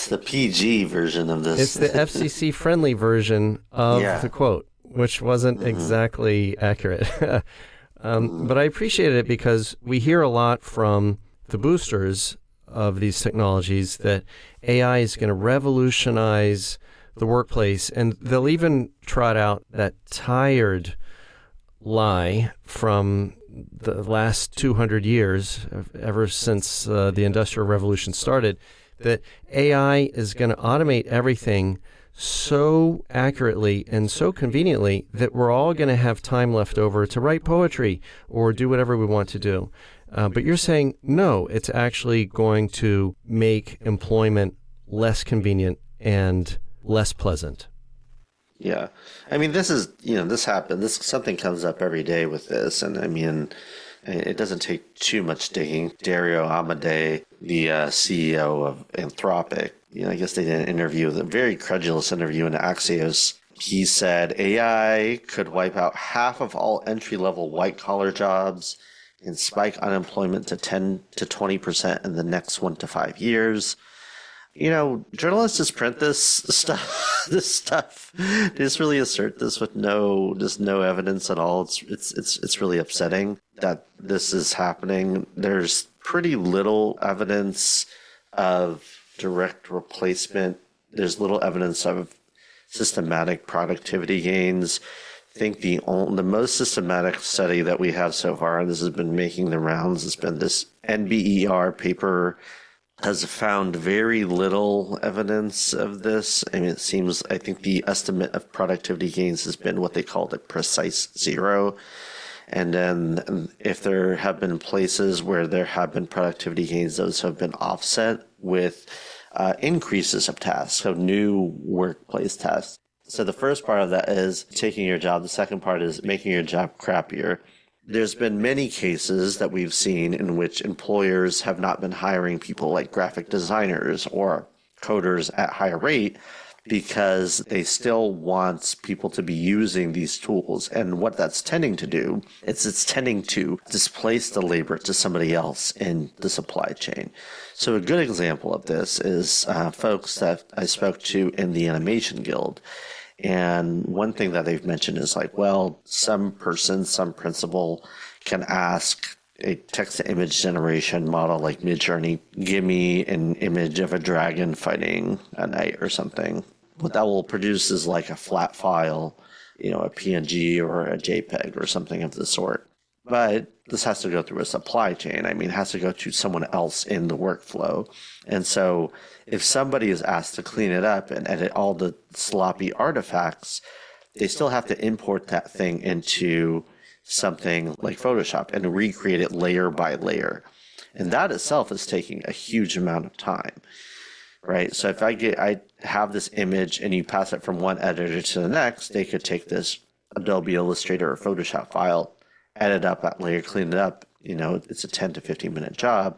It's the PG version of this. It's the FCC-friendly version of the quote, which wasn't exactly accurate. But I appreciated it because we hear a lot from the boosters of these technologies that AI is going to revolutionize the workplace, and they'll even trot out that tired lie from the last 200 years, ever since the Industrial Revolution started, that AI is going to automate everything so accurately and so conveniently that we're all going to have time left over to write poetry or do whatever we want to do. But you're saying, no, it's actually going to make employment less convenient and less pleasant. Yeah. I mean, this is, this happens. Something comes up every day with this. And I mean, it doesn't take too much digging. Dario Amodei, the CEO of Anthropic, I guess they did an interview, a very credulous interview in Axios. He said AI could wipe out half of all entry-level white-collar jobs and spike unemployment to 10 to 20% in the next 1 to 5 years. Journalists just print this stuff. They just really assert this with no evidence at all. It's really upsetting that this is happening. There's pretty little evidence of direct replacement. There's little evidence of systematic productivity gains. I think the most systematic study that we have so far, and this has been making the rounds, has been this NBER paper, has found very little evidence of this. I mean, I think the estimate of productivity gains has been what they called a precise zero. And then if there have been places where there have been productivity gains, those have been offset with increases of tasks, of new workplace tasks. So the first part of that is taking your job. The second part is making your job crappier. There's been many cases that we've seen in which employers have not been hiring people like graphic designers or coders at higher rate because they still want people to be using these tools. And what that's tending to do is it's tending to displace the labor to somebody else in the supply chain. So a good example of this is folks that I spoke to in the Animation Guild. And one thing that they've mentioned is some principal can ask a text-to-image generation model like Midjourney, give me an image of a dragon fighting a knight or something. What that will produce is like a flat file, a PNG or a JPEG or something of the sort. But this has to go through a supply chain. I mean, it has to go to someone else in the workflow. And so if somebody is asked to clean it up and edit all the sloppy artifacts, they still have to import that thing into something like Photoshop and recreate it layer by layer. And that itself is taking a huge amount of time, right? So if I have this image and you pass it from one editor to the next, they could take this Adobe Illustrator or Photoshop file, edit up that layer, clean it up. It's a 10 to 15 minute job.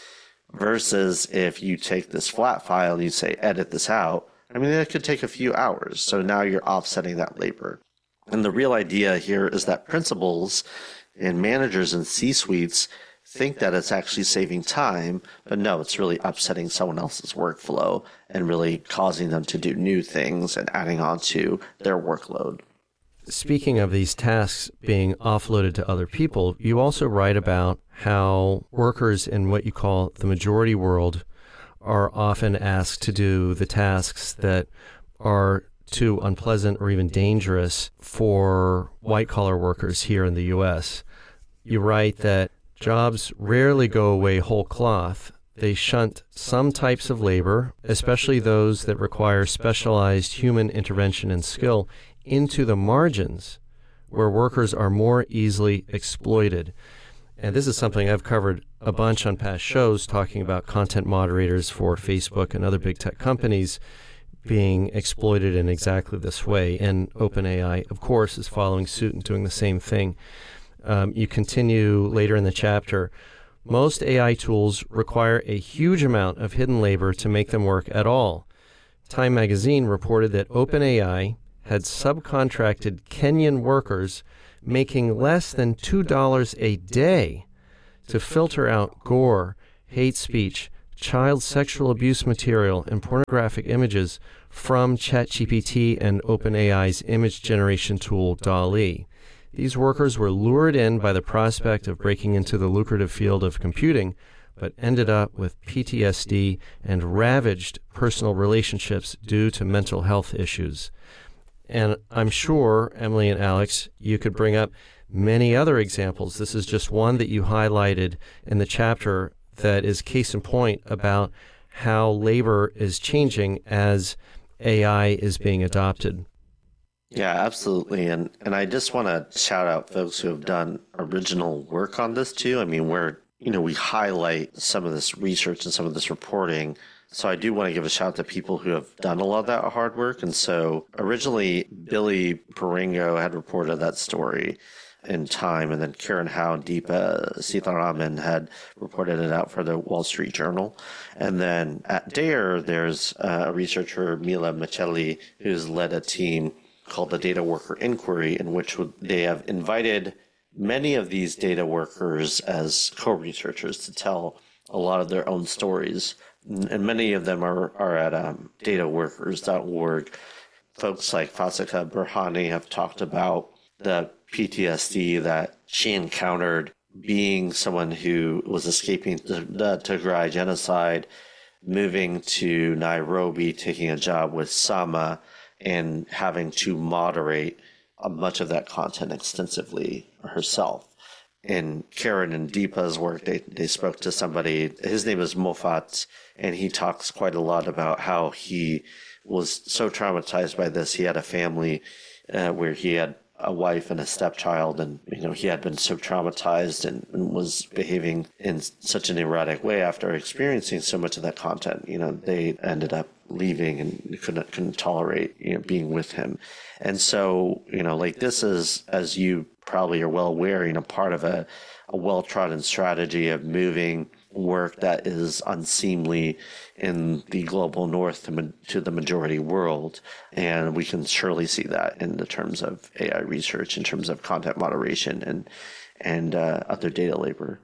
Versus if you take this flat file and you say, edit this out, I mean, that could take a few hours. So now you're offsetting that labor. And the real idea here is that principals and managers and C-suites think that it's actually saving time, but no, it's really upsetting someone else's workflow and really causing them to do new things and adding on to their workload. Speaking of these tasks being offloaded to other people, you also write about how workers in what you call the majority world are often asked to do the tasks that are too unpleasant or even dangerous for white-collar workers here in the U.S. You write that jobs rarely go away whole cloth. They shunt some types of labor, especially those that require specialized human intervention and skill, into the margins where workers are more easily exploited. And this is something I've covered a bunch on past shows, talking about content moderators for Facebook and other big tech companies being exploited in exactly this way. And OpenAI, of course, is following suit and doing the same thing. You continue later in the chapter. Most AI tools require a huge amount of hidden labor to make them work at all. Time magazine reported that OpenAI had subcontracted Kenyan workers making less than $2 a day to filter out gore, hate speech, child sexual abuse material and pornographic images from ChatGPT and OpenAI's image generation tool DALL-E. These workers were lured in by the prospect of breaking into the lucrative field of computing, but ended up with PTSD and ravaged personal relationships due to mental health issues. And I'm sure, Emily and Alex, you could bring up many other examples. This is just one that you highlighted in the chapter that is case in point about how labor is changing as AI is being adopted. Yeah, absolutely. And I just want to shout out folks who have done original work on this too. I mean, we highlight some of this research and some of this reporting. So I do want to give a shout out to people who have done a lot of that hard work. And so originally, Billy Paringo had reported that story in Time, and then Karen Howe and Deepa Sitharaman had reported it out for the Wall Street Journal. And then at DARE, there's a researcher, Mila Michelli, who's led a team called the Data Worker Inquiry, in which they have invited many of these data workers as co-researchers to tell a lot of their own stories. And many of them are at dataworkers.org. Folks like Fasika Burhani have talked about the PTSD that she encountered being someone who was escaping the Tigray genocide, moving to Nairobi, taking a job with Sama, and having to moderate much of that content extensively herself. In Karen and Deepa's work, they spoke to somebody, his name is Mofat, and he talks quite a lot about how he was so traumatized by this. He had a family where he had a wife and a stepchild, and he had been so traumatized and was behaving in such an erratic way after experiencing so much of that content. They ended up leaving and couldn't tolerate being with him. And so this is, as you probably are well aware, part of a well-trodden strategy of moving work that is unseemly in the global north to the majority world. And we can surely see that in the terms of AI research, in terms of content moderation and other data labor.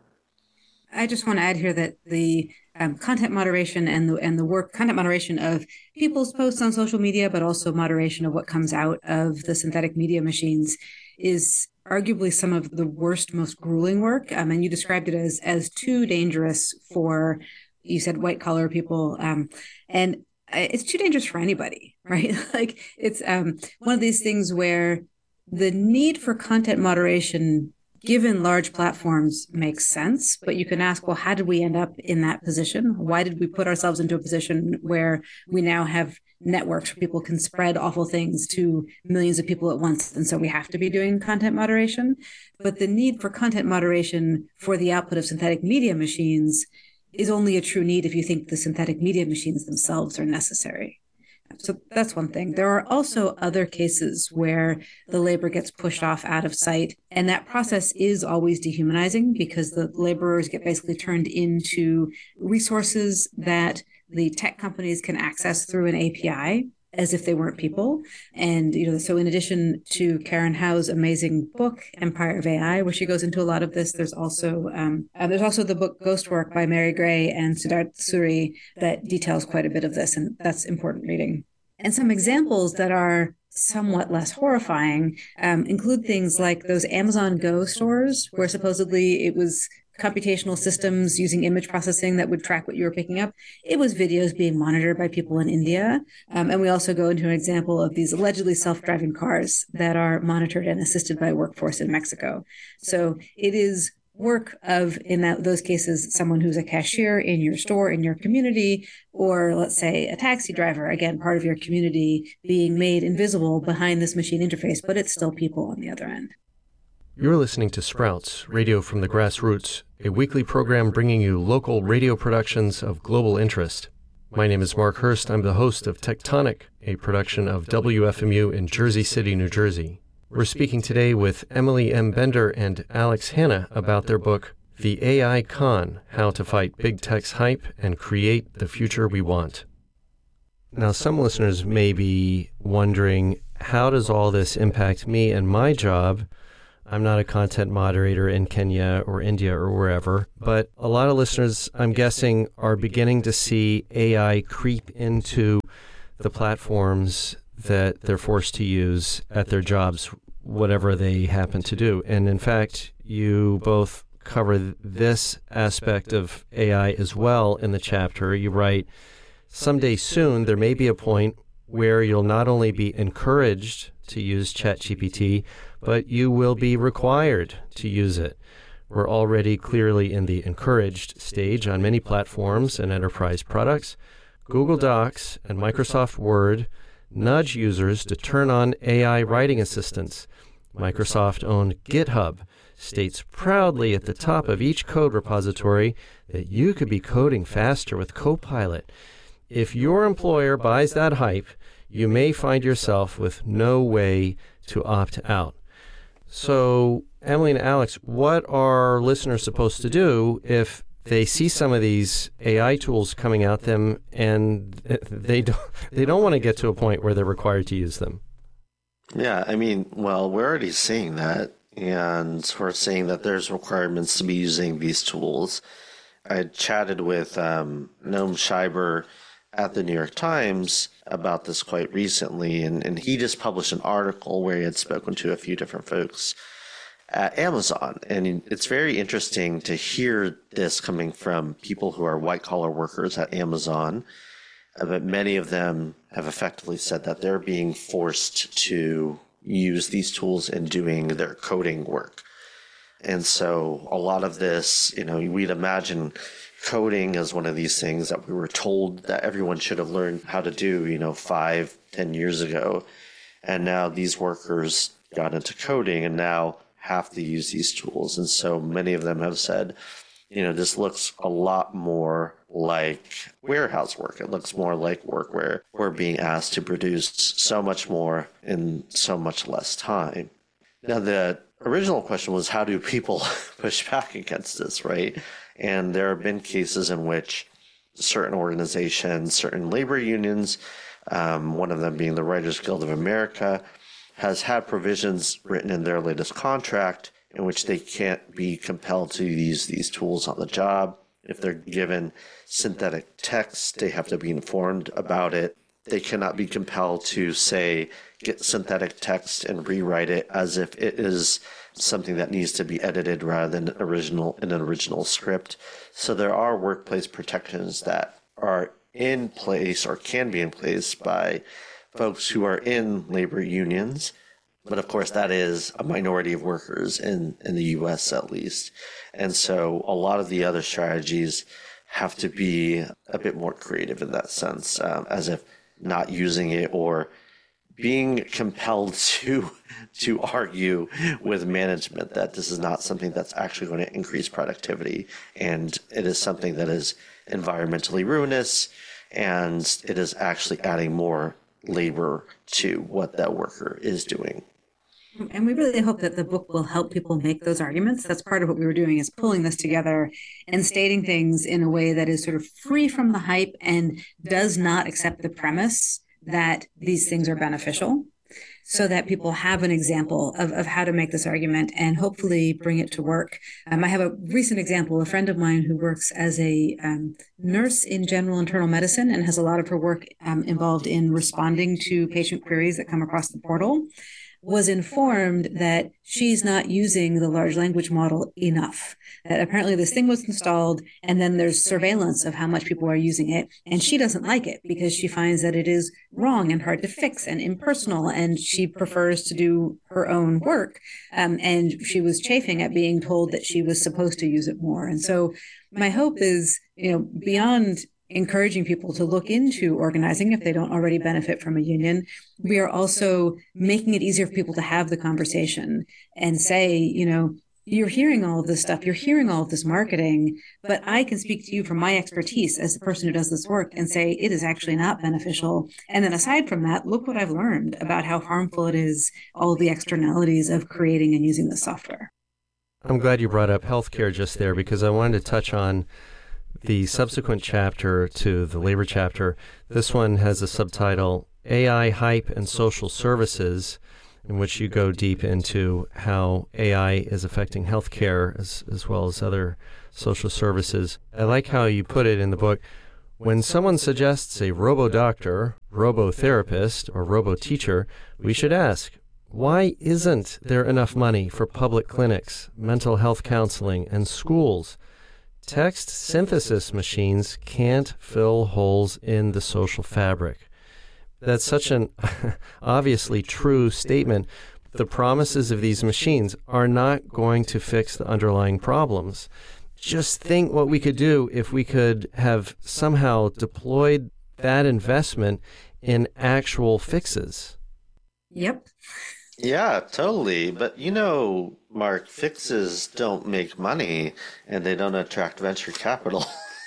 I just want to add here that the content moderation and the content moderation of people's posts on social media, but also moderation of what comes out of the synthetic media machines is arguably some of the worst, most grueling work. And you described it as too dangerous for, you said, white collar people. And it's too dangerous for anybody, right? Like it's one of these things where the need for content moderation given large platforms makes sense, but you can ask, well, how did we end up in that position? Why did we put ourselves into a position where we now have networks where people can spread awful things to millions of people at once? And so we have to be doing content moderation. But the need for content moderation for the output of synthetic media machines is only a true need if you think the synthetic media machines themselves are necessary. So that's one thing. There are also other cases where the labor gets pushed off out of sight. And that process is always dehumanizing because the laborers get basically turned into resources that the tech companies can access through an API as if they weren't people. And, so in addition to Karen Howe's amazing book, Empire of AI, where she goes into a lot of this, there's also the book Ghost Work by Mary Gray and Siddharth Suri that details quite a bit of this. And that's important reading. And some examples that are somewhat less horrifying include things like those Amazon Go stores where supposedly it was computational systems using image processing that would track what you were picking up. It was videos being monitored by people in India. And we also go into an example of these allegedly self-driving cars that are monitored and assisted by a workforce in Mexico. So it is work of, in those cases, someone who's a cashier in your store, in your community, or let's say a taxi driver, again, part of your community, being made invisible behind this machine interface, but it's still people on the other end. You're listening to Sprouts, Radio from the Grassroots, a weekly program bringing you local radio productions of global interest. My name is Mark Hurst. I'm the host of Tectonic, a production of WFMU in Jersey City, New Jersey. We're speaking today with Emily M. Bender and Alex Hanna about their book, The AI Con: How to Fight Big Tech's Hype and Create the Future We Want. Now, some listeners may be wondering, how does all this impact me and my job I'm not a content moderator in Kenya or India or wherever, but a lot of listeners, I'm guessing, are beginning to see AI creep into the platforms that they're forced to use at their jobs, whatever they happen to do. And in fact, you both cover this aspect of AI as well in the chapter. You write, someday soon, there may be a point where you'll not only be encouraged to use ChatGPT, but you will be required to use it. We're already clearly in the encouraged stage on many platforms and enterprise products. Google Docs and Microsoft Word nudge users to turn on AI writing assistants. Microsoft-owned GitHub states proudly at the top of each code repository that you could be coding faster with Copilot. If your employer buys that hype, you may find yourself with no way to opt out. So, Emily and Alex, what are listeners supposed to do if they see some of these AI tools coming at them and they don't want to get to a point where they're required to use them? Yeah, I mean, well, we're already seeing that, and we're seeing that there's requirements to be using these tools. I chatted with Noam Scheiber at the New York Times about this quite recently, and he just published an article where he had spoken to a few different folks at Amazon. And it's very interesting to hear this coming from people who are white-collar workers at Amazon, but many of them have effectively said that they're being forced to use these tools in doing their coding work. And so a lot of this, we'd imagine coding is one of these things that we were told that everyone should have learned how to do, 5-10 years ago. And now these workers got into coding and now have to use these tools. And so many of them have said, this looks a lot more like warehouse work. It looks more like work where we're being asked to produce so much more in so much less time. Now, the original question was, how do people push back against this, right? And there have been cases in which certain organizations, certain labor unions, one of them being the Writers Guild of America, has had provisions written in their latest contract in which they can't be compelled to use these tools on the job. If they're given synthetic text, they have to be informed about it. They cannot be compelled to, say, get synthetic text and rewrite it as if it is something that needs to be edited rather than an original script. So there are workplace protections that are in place or can be in place by folks who are in labor unions. But of course, that is a minority of workers in the U.S. at least. And so a lot of the other strategies have to be a bit more creative in that sense, as if not using it or being compelled to argue with management that this is not something that's actually going to increase productivity, and it is something that is environmentally ruinous, and it is actually adding more labor to what that worker is doing. And we really hope that the book will help people make those arguments. That's part of what we were doing, is pulling this together and stating things in a way that is sort of free from the hype and does not accept the premise that these things are beneficial, so that people have an example of how to make this argument and hopefully bring it to work. I have a recent example. A friend of mine who works as a nurse in general internal medicine and has a lot of her work involved in responding to patient queries that come across the portal, was informed that she's not using the large language model enough, that apparently this thing was installed and then there's surveillance of how much people are using it. And she doesn't like it because she finds that it is wrong and hard to fix and impersonal, and she prefers to do her own work. And she was chafing at being told that she was supposed to use it more. And so my hope is, beyond encouraging people to look into organizing if they don't already benefit from a union, we are also making it easier for people to have the conversation and say, you're hearing all of this stuff, you're hearing all of this marketing, but I can speak to you from my expertise as the person who does this work and say it is actually not beneficial. And then aside from that, look what I've learned about how harmful it is, all of the externalities of creating and using the software. I'm glad you brought up healthcare just there, because I wanted to touch on the subsequent chapter to the labor chapter. This one has a subtitle, AI Hype and Social Services. in which you go deep into how AI is affecting healthcare as well as other social services. I like how you put it in the book. When someone suggests a robo-doctor, robo-therapist, or robo-teacher, we should ask, why isn't there enough money for public clinics, mental health counseling, and schools? Text synthesis machines can't fill holes in the social fabric. That's such an obviously true statement. The promises of these machines are not going to fix the underlying problems. Just think what we could do if we could have somehow deployed that investment in actual fixes. Yep. Yeah, totally. But Mark, fixes don't make money and they don't attract venture capital.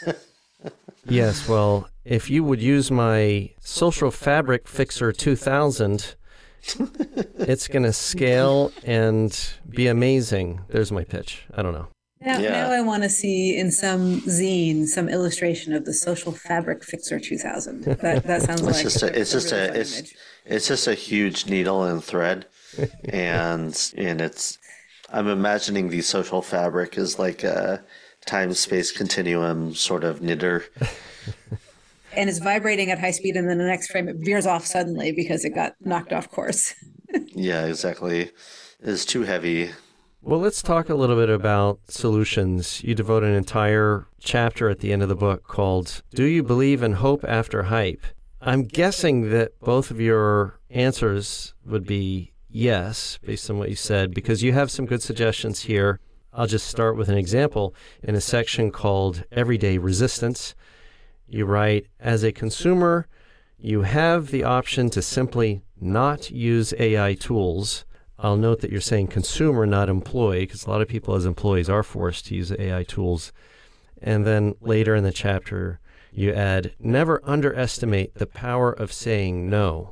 Yes, well, if you would use my Social Fabric Fixer 2000, it's going to scale and be amazing. There's my pitch. I don't know. Now I want to see in some zine some illustration of the Social Fabric Fixer 2000. That sounds like it's just a huge needle and thread, and I'm imagining the social fabric is like a time-space continuum sort of knitter. And it's vibrating at high speed, and then the next frame it veers off suddenly because it got knocked off course. Yeah, exactly. It's too heavy. Well, let's talk a little bit about solutions. You devote an entire chapter at the end of the book called Do You Believe in Hope After Hype? I'm guessing that both of your answers would be yes, based on what you said, because you have some good suggestions here. I'll just start with an example. In a section called Everyday Resistance, you write, as a consumer, you have the option to simply not use AI tools. I'll note that you're saying consumer, not employee, because a lot of people as employees are forced to use AI tools. And then later in the chapter, you add, never underestimate the power of saying no.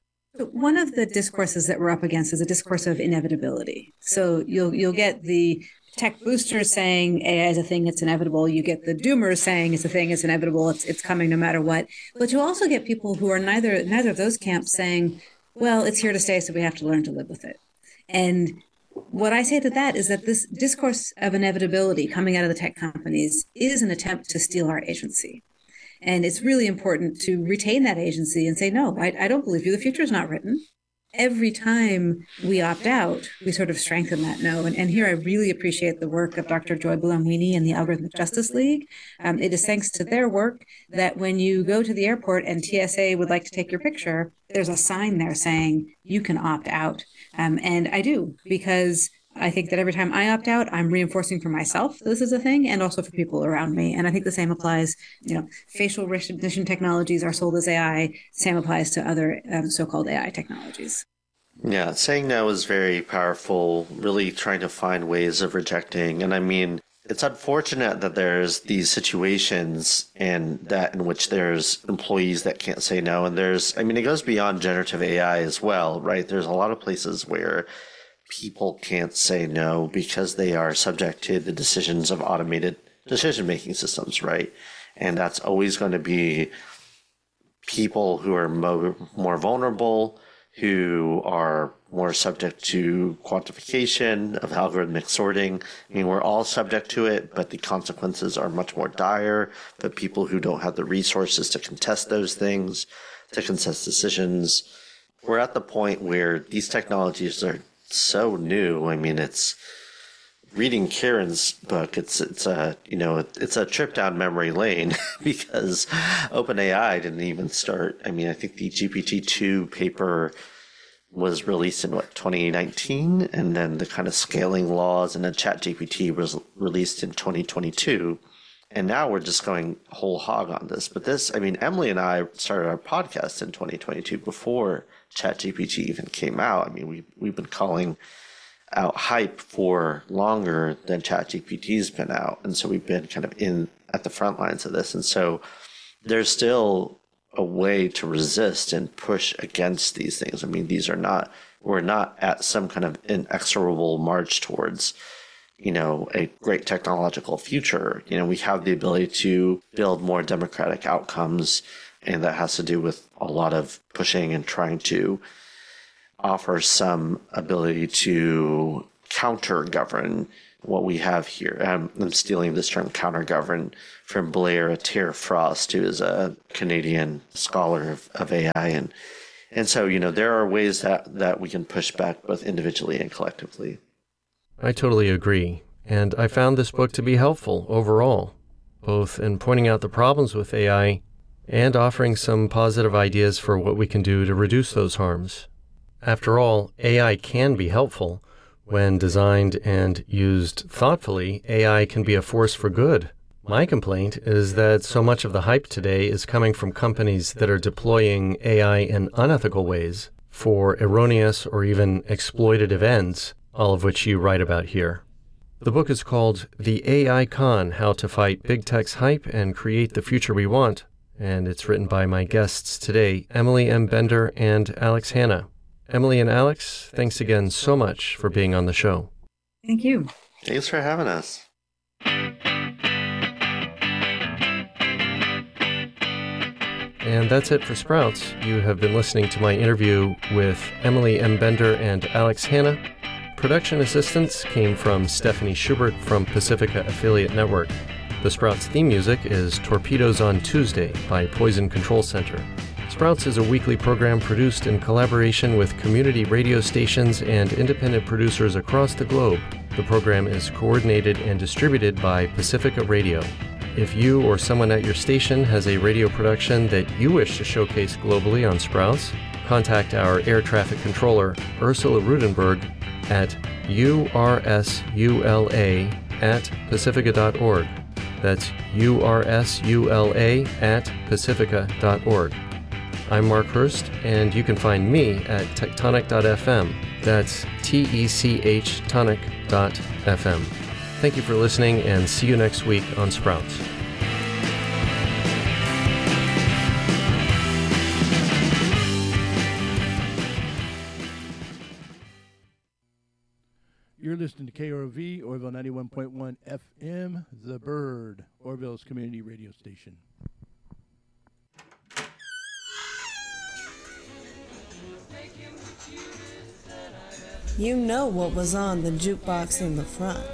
One of the discourses that we're up against is a discourse of inevitability. So you'll get the tech boosters saying AI is a thing, it's inevitable. You get the doomers saying it's a thing, it's inevitable, it's coming no matter what. But you also get people who are neither of those camps saying, well, it's here to stay, so we have to learn to live with it. And what I say to that is that this discourse of inevitability coming out of the tech companies is an attempt to steal our agency. And it's really important to retain that agency and say, no, I don't believe you. The future is not written. Every time we opt out, we sort of strengthen that no. And here I really appreciate the work of Dr. Joy Buolamwini and the Algorithmic Justice League. It is thanks to their work that when you go to the airport and TSA would like to take your picture, there's a sign there saying you can opt out. And I do, because I think that every time I opt out, I'm reinforcing for myself this is a thing, and also for people around me. And I think the same applies, facial recognition technologies are sold as AI. Same applies to other so-called AI technologies. Yeah, saying no is very powerful, really trying to find ways of rejecting. And I mean, it's unfortunate that there's these situations in which there's employees that can't say no. And it goes beyond generative AI as well, right? There's a lot of places where people can't say no because they are subject to the decisions of automated decision-making systems, right? And that's always going to be people who are more vulnerable, who are more subject to quantification of algorithmic sorting. I mean, we're all subject to it, but the consequences are much more dire. But people who don't have the resources to contest those things, to contest decisions, we're at the point where these technologies are so new. I mean, it's reading Karen's book. It's a trip down memory lane because OpenAI didn't even start. I mean, I think the GPT-2 paper was released in 2019, and then the kind of scaling laws and then ChatGPT was released in 2022. And now we're just going whole hog on this. But Emily and I started our podcast in 2022 before ChatGPT even came out. I mean, we've been calling out hype for longer than ChatGPT's been out. And so we've been kind of at the front lines of this. And so there's still a way to resist and push against these things. I mean, we're not at some kind of inexorable march towards a great technological future. We have the ability to build more democratic outcomes, and that has to do with a lot of pushing and trying to offers some ability to counter-govern what we have here. I'm stealing this term counter-govern from Blair Adair Frost, who is a Canadian scholar of AI. And so, there are ways that we can push back both individually and collectively. I totally agree. And I found this book to be helpful overall, both in pointing out the problems with AI and offering some positive ideas for what we can do to reduce those harms. After all, AI can be helpful. When designed and used thoughtfully, AI can be a force for good. My complaint is that so much of the hype today is coming from companies that are deploying AI in unethical ways for erroneous or even exploitative ends, all of which you write about here. The book is called The AI Con: How to Fight Big Tech's Hype and Create the Future We Want, and it's written by my guests today, Emily M. Bender and Alex Hanna. Emily and Alex, thanks again so much for being on the show. Thank you. Thanks for having us. And that's it for Sprouts. You have been listening to my interview with Emily M. Bender and Alex Hanna. Production assistance came from Stephanie Schubert from Pacifica Affiliate Network. The Sprouts theme music is Torpedoes on Tuesday by Poison Control Center. Sprouts is a weekly program produced in collaboration with community radio stations and independent producers across the globe. The program is coordinated and distributed by Pacifica Radio. If you or someone at your station has a radio production that you wish to showcase globally on Sprouts, contact our air traffic controller, Ursula Rudenberg, at ursula@pacifica.org. That's ursula@pacifica.org. I'm Mark Hurst, and you can find me at tectonic.fm. That's TECH tonic.fm. Thank you for listening, and see you next week on Sprouts. You're listening to KROV, Orville 91.1 FM, The Bird, Orville's community radio station. You know what was on the jukebox in the front.